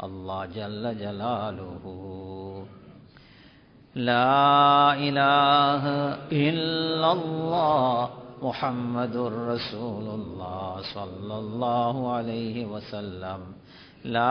الله جل جلاله. لا إله إلا الله محمد رسول الله صلى الله عليه وسلم. لا